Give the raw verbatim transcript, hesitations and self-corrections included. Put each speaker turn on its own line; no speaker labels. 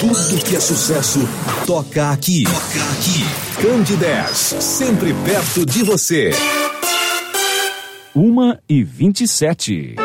Tudo que é sucesso toca aqui. Toca aqui. Candidez, sempre perto de você.
Uma e vinte e sete.